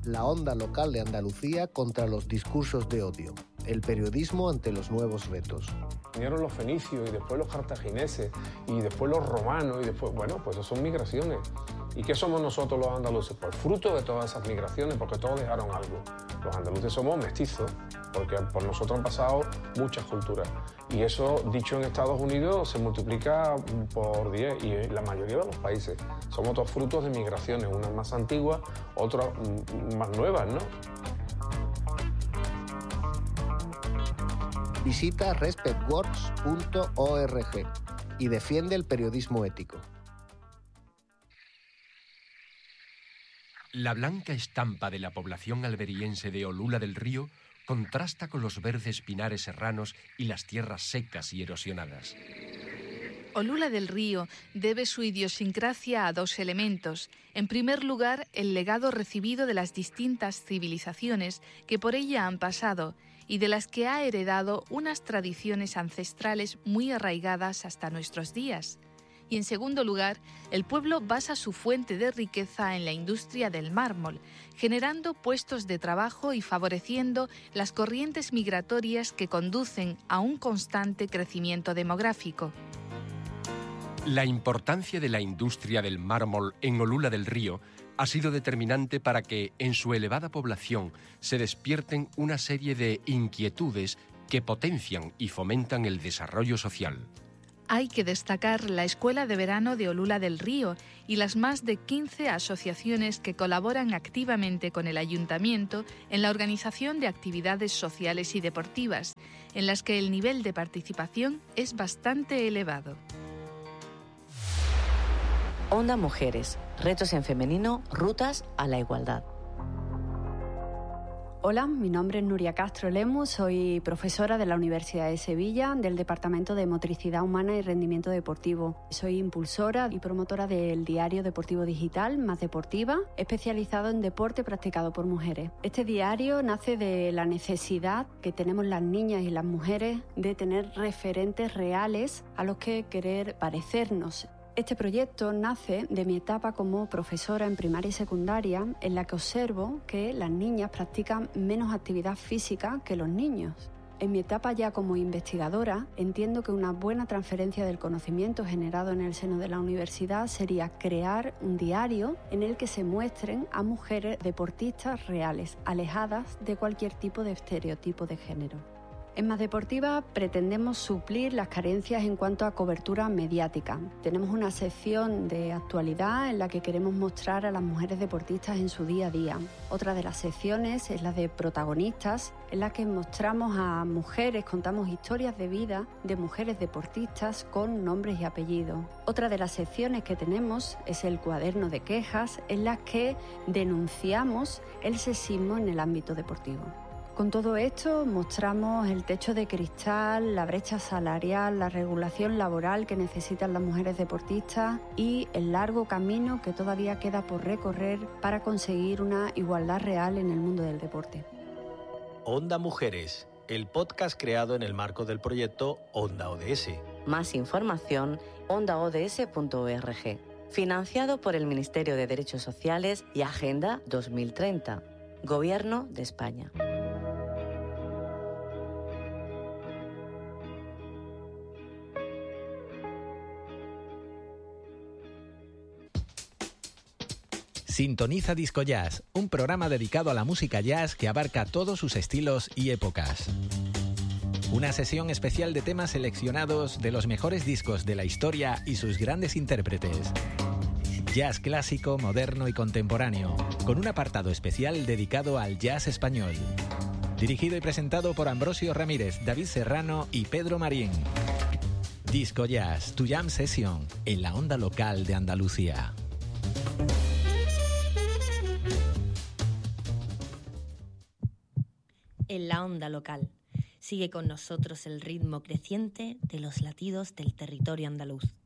la onda local de Andalucía contra los discursos de odio, el periodismo ante los nuevos retos. Vinieron los fenicios y después los cartagineses y después los romanos y después, bueno, pues eso son migraciones. ¿Y qué somos nosotros los andaluces? Pues fruto de todas esas migraciones, porque todos dejaron algo. Los andaluces somos mestizos, porque por nosotros han pasado muchas culturas. Y eso, dicho en Estados Unidos, se multiplica por 10 y en la mayoría de los países. Somos todos frutos de migraciones, unas más antiguas, otras más nuevas, ¿no? Visita respectworks.org y defiende el periodismo ético. La blanca estampa de la población alberiense de Olula del Río contrasta con los verdes pinares serranos y las tierras secas y erosionadas. Olula del Río debe su idiosincrasia a dos elementos. En primer lugar, el legado recibido de las distintas civilizaciones que por ella han pasado y de las que ha heredado unas tradiciones ancestrales muy arraigadas hasta nuestros días. Y en segundo lugar, el pueblo basa su fuente de riqueza en la industria del mármol, generando puestos de trabajo y favoreciendo las corrientes migratorias que conducen a un constante crecimiento demográfico. La importancia de la industria del mármol en Olula del Río ha sido determinante para que en su elevada población se despierten una serie de inquietudes que potencian y fomentan el desarrollo social. Hay que destacar la Escuela de Verano de Olula del Río y las más de 15 asociaciones que colaboran activamente con el Ayuntamiento en la organización de actividades sociales y deportivas, en las que el nivel de participación es bastante elevado. Onda Mujeres, retos en femenino, rutas a la igualdad. Hola, mi nombre es Nuria Castro Lemus, soy profesora de la Universidad de Sevilla del Departamento de Motricidad Humana y Rendimiento Deportivo. Soy impulsora y promotora del diario deportivo digital Más Deportiva, especializado en deporte practicado por mujeres. Este diario nace de la necesidad que tenemos las niñas y las mujeres de tener referentes reales a los que querer parecernos. Este proyecto nace de mi etapa como profesora en primaria y secundaria, en la que observo que las niñas practican menos actividad física que los niños. En mi etapa ya como investigadora, entiendo que una buena transferencia del conocimiento generado en el seno de la universidad sería crear un diario en el que se muestren a mujeres deportistas reales, alejadas de cualquier tipo de estereotipo de género. En Más Deportiva pretendemos suplir las carencias en cuanto a cobertura mediática. Tenemos una sección de actualidad en la que queremos mostrar a las mujeres deportistas en su día a día. Otra de las secciones es la de protagonistas, en la que mostramos a mujeres, contamos historias de vida de mujeres deportistas con nombres y apellidos. Otra de las secciones que tenemos es el cuaderno de quejas, en la que denunciamos el sexismo en el ámbito deportivo. Con todo esto mostramos el techo de cristal, la brecha salarial, la regulación laboral que necesitan las mujeres deportistas y el largo camino que todavía queda por recorrer para conseguir una igualdad real en el mundo del deporte. Onda Mujeres, el podcast creado en el marco del proyecto Onda ODS. Más información, ondaods.org. Financiado por el Ministerio de Derechos Sociales y Agenda 2030. Gobierno de España. Sintoniza Disco Jazz, un programa dedicado a la música jazz que abarca todos sus estilos y épocas. Una sesión especial de temas seleccionados de los mejores discos de la historia y sus grandes intérpretes. Jazz clásico, moderno y contemporáneo, con un apartado especial dedicado al jazz español. Dirigido y presentado por Ambrosio Ramírez, David Serrano y Pedro Marín. Disco Jazz, tu jam session, en la onda local de Andalucía. En la onda local. Sigue con nosotros el ritmo creciente de los latidos del territorio andaluz.